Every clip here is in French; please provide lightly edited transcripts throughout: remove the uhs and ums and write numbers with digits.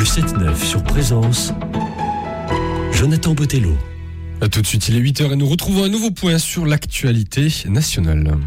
7-9 sur Présence, Jonathan Botello. A tout de suite, il est 8h et nous retrouvons un nouveau point sur l'actualité nationale.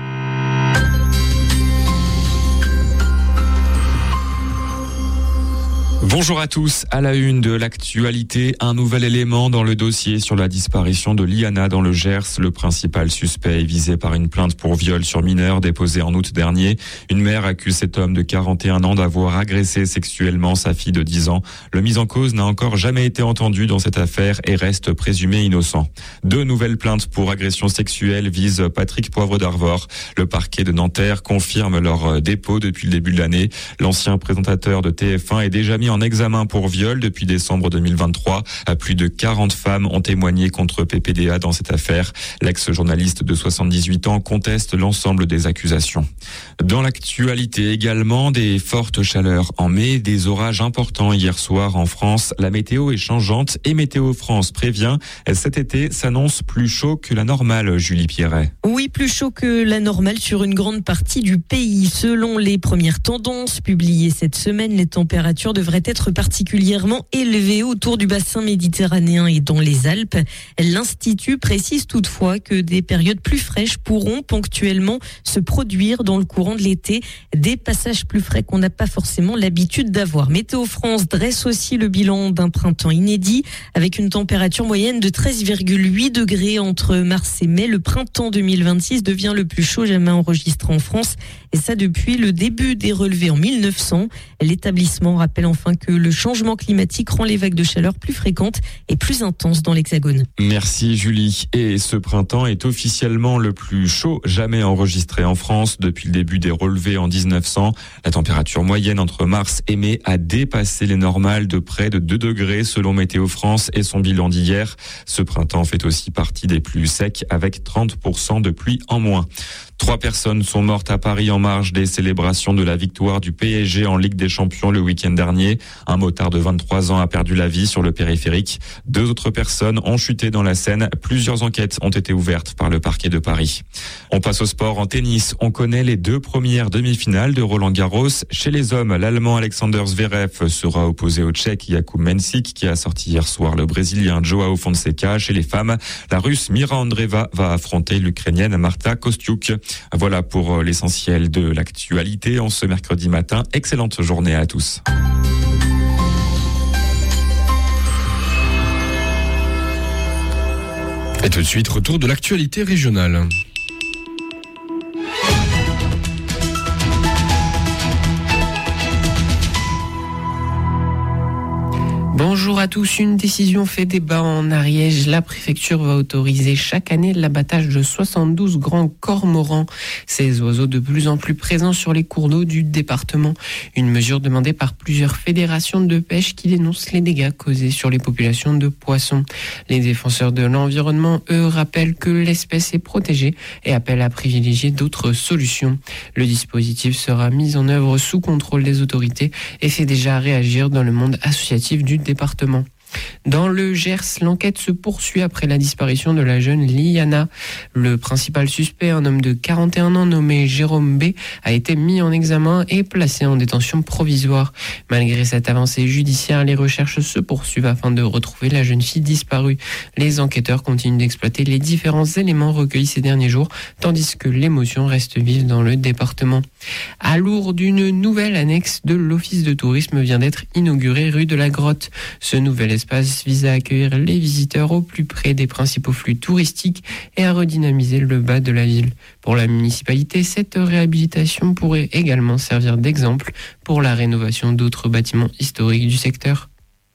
Bonjour à tous. À la une de l'actualité, un nouvel élément dans le dossier sur la disparition de Liana dans le Gers. Le principal suspect est visé par une plainte pour viol sur mineur déposée en août dernier. Une mère accuse cet homme de 41 ans d'avoir agressé sexuellement sa fille de 10 ans. Le mis en cause n'a encore jamais été entendu dans cette affaire et reste présumé innocent. 2 nouvelles plaintes pour agression sexuelle visent Patrick Poivre d'Arvor. Le parquet de Nanterre confirme leur dépôt depuis le début de l'année. L'ancien présentateur de TF1 est déjà mis en examen pour viol depuis décembre 2023. Plus de 40 femmes ont témoigné contre PPDA dans cette affaire. L'ex-journaliste de 78 ans conteste l'ensemble des accusations. Dans l'actualité également, des fortes chaleurs en mai, des orages importants hier soir en France. La météo est changeante et Météo France prévient, cet été s'annonce plus chaud que la normale, Julie Pierret. Oui, plus chaud que la normale sur une grande partie du pays. Selon les premières tendances publiées cette semaine, les températures devraient être particulièrement élevées autour du bassin méditerranéen et dans les Alpes. L'Institut précise toutefois que des périodes plus fraîches pourront ponctuellement se produire dans le courant de l'été. Des passages plus frais qu'on n'a pas forcément l'habitude d'avoir. Météo France dresse aussi le bilan d'un printemps inédit avec une température moyenne de 13,8 degrés entre mars et mai. Le printemps 2026 devient le plus chaud jamais enregistré en France et ça depuis le début des relevés en 1900. L'établissement rappelle enfin que le changement climatique rend les vagues de chaleur plus fréquentes et plus intenses dans l'Hexagone. Merci Julie. Et ce printemps est officiellement le plus chaud jamais enregistré en France depuis le début des relevés en 1900. La température moyenne entre mars et mai a dépassé les normales de près de 2 degrés selon Météo France et son bilan d'hier. Ce printemps fait aussi partie des plus secs avec 30% de pluie en moins. 3 personnes sont mortes à Paris en marge des célébrations de la victoire du PSG en Ligue des Champions le week-end dernier. Un motard de 23 ans a perdu la vie sur le périphérique. 2 autres personnes ont chuté dans la Seine. Plusieurs enquêtes ont été ouvertes par le parquet de Paris. On passe au sport en tennis. On connaît les 2 premières demi-finales de Roland-Garros. Chez les hommes, l'Allemand Alexander Zverev sera opposé au Tchèque Jakub Mensik qui a sorti hier soir le Brésilien Joao Fonseca. Chez les femmes, la Russe Mira Andreeva va affronter l'Ukrainienne Marta Kostyuk. Voilà pour l'essentiel de l'actualité en ce mercredi matin. Excellente journée à tous. Et tout de suite, retour de l'actualité régionale. Bonjour à tous, une décision fait débat en Ariège. La préfecture va autoriser chaque année l'abattage de 72 grands cormorans. Ces oiseaux de plus en plus présents sur les cours d'eau du département. Une mesure demandée par plusieurs fédérations de pêche qui dénoncent les dégâts causés sur les populations de poissons. Les défenseurs de l'environnement, eux, rappellent que l'espèce est protégée et appellent à privilégier d'autres solutions. Le dispositif sera mis en œuvre sous contrôle des autorités et fait déjà réagir dans le monde associatif du département. Dans le Gers, l'enquête se poursuit après la disparition de la jeune Liana. Le principal suspect, un homme de 41 ans nommé Jérôme B, a été mis en examen et placé en détention provisoire. Malgré cette avancée judiciaire, les recherches se poursuivent afin de retrouver la jeune fille disparue. Les enquêteurs continuent d'exploiter les différents éléments recueillis ces derniers jours, tandis que l'émotion reste vive dans le département. À Lourdes, une nouvelle annexe de l'Office de tourisme vient d'être inaugurée rue de la Grotte. Ce nouvel espace vise à accueillir les visiteurs au plus près des principaux flux touristiques et à redynamiser le bas de la ville. Pour la municipalité, cette réhabilitation pourrait également servir d'exemple pour la rénovation d'autres bâtiments historiques du secteur.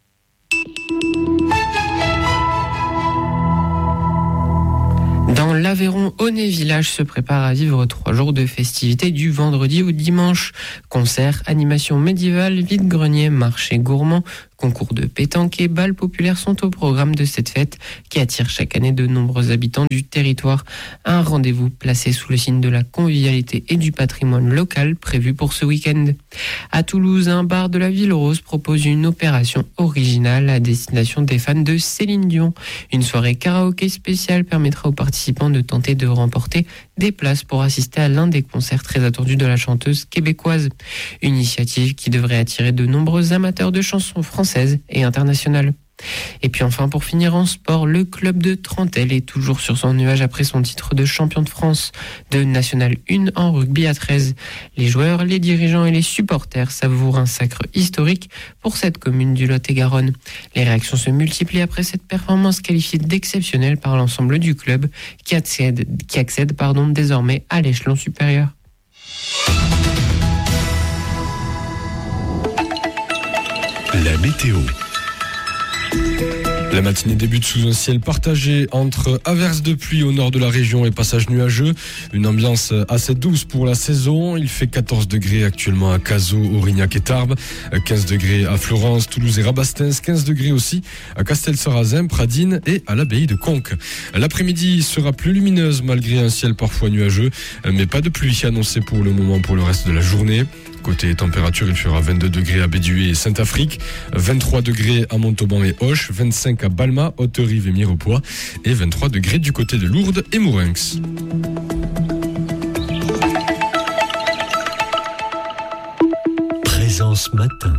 Dans l'Aveyron, Honnay Village se prépare à vivre 3 jours de festivités du vendredi au dimanche. Concerts, animations médiévales, vide-grenier, marché gourmand, concours de pétanque et bals populaires sont au programme de cette fête qui attire chaque année de nombreux habitants du territoire. Un rendez-vous placé sous le signe de la convivialité et du patrimoine local prévu pour ce week-end. À Toulouse, un bar de la Ville Rose propose une opération originale à destination des fans de Céline Dion. Une soirée karaoké spéciale permettra aux participants de tenter de remporter des places pour assister à l'un des concerts très attendus de la chanteuse québécoise. Une initiative qui devrait attirer de nombreux amateurs de chansons françaises et internationales. Et puis enfin, pour finir en sport, le club de Trentelle est toujours sur son nuage après son titre de champion de France de National 1 en rugby à 13. Les joueurs, les dirigeants et les supporters savourent un sacre historique pour cette commune du Lot-et-Garonne. Les réactions se multiplient après cette performance qualifiée d'exceptionnelle par l'ensemble du club qui accède désormais à l'échelon supérieur. La météo. La matinée débute sous un ciel partagé entre averses de pluie au nord de la région et passages nuageux. Une ambiance assez douce pour la saison. Il fait 14 degrés actuellement à Cazaux, Aurignac et Tarbes, 15 degrés à Florence, Toulouse et Rabastens, 15 degrés aussi à Castelsarrasin, Pradines et à l'abbaye de Conques. L'après-midi sera plus lumineuse malgré un ciel parfois nuageux, mais pas de pluie annoncée pour le moment pour le reste de la journée. Côté température, il fera 22 degrés à Bédué et Saint-Afrique, 23 degrés à Montauban et Auch, 25 à Balma, Haute-Rive et Mirepoix et 23 degrés du côté de Lourdes et Mourenx. Présence matin.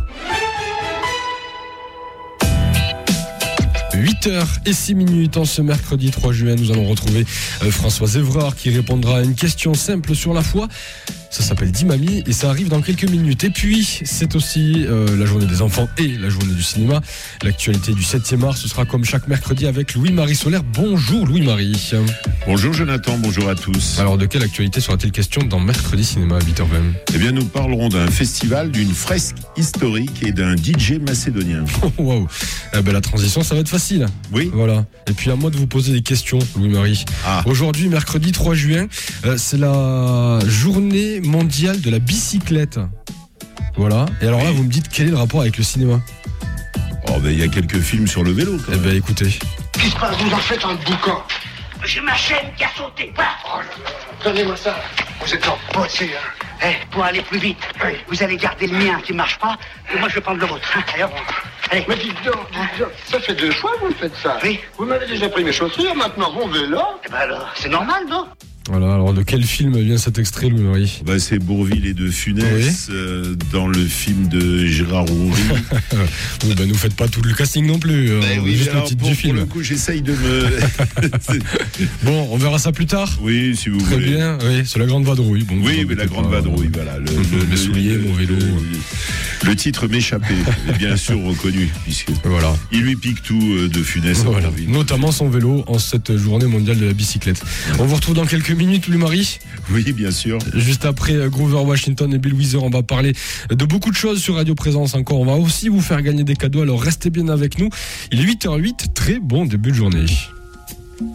8h06 en ce mercredi 3 juin, nous allons retrouver Françoise Évrard qui répondra à une question simple sur la foi. Ça s'appelle Dimami et ça arrive dans quelques minutes. Et puis, c'est aussi la journée des enfants et la journée du cinéma. L'actualité du 7e art, ce sera comme chaque mercredi avec Louis-Marie Solaire. Bonjour Louis-Marie. Bonjour Jonathan, bonjour à tous. Alors, de quelle actualité sera-t-il question dans Mercredi Cinéma à 8h20 ? Eh bien, nous parlerons d'un festival, d'une fresque historique et d'un DJ macédonien. Oh, waouh. La transition, ça va être facile. Oui. Voilà. Et puis, à moi de vous poser des questions, Louis-Marie. Aujourd'hui, mercredi 3 juin, c'est la journée mondiale de la bicyclette. Voilà. Et alors là, vous me dites quel est le rapport avec le cinéma ? Oh, ben, il y a quelques films sur le vélo, quand même. Eh ben, écoutez. Qu'est-ce qui se passe ? Vous en faites un boucan. J'ai ma chaîne qui a sauté. Voilà. Oh, donnez-moi ça. Vous êtes en bossé, hein. Pour aller plus vite, vous allez garder le mien qui marche pas, et moi je vais prendre le vôtre. Hein. Allez, hop. Allez. Mais dites donc. Ça fait 2 fois que vous faites ça. Oui. Vous m'avez déjà pris mes chaussures, maintenant mon vélo. Eh ben alors, c'est normal, non ? Voilà, alors de quel film vient cet extrait, Louis-Marie ? Ben, c'est Bourvil et de Funès, dans le film de Gérard Houry. Oui, ben, nous faites pas tout le casting non plus, oui, juste le titre du film. Pour le coup, j'essaye de me... Bon, on verra ça plus tard. Oui, si vous voulez. Très bien, oui, c'est la grande vadrouille. Bon, oui, mais la grande vadrouille, voilà. Le soulier, mon vélo. Le titre m'échappait, est bien sûr reconnu, puisque voilà. Il lui pique tout de Funès. Voilà. Notamment son vélo en cette journée mondiale de la bicyclette. On vous retrouve dans quelques minutes, Louis-Marie. Oui, bien sûr. Juste après Grover Washington et Bill Withers, on va parler de beaucoup de choses sur Radio Présence encore. On va aussi vous faire gagner des cadeaux, alors restez bien avec nous. Il est 8h08, très bon début de journée.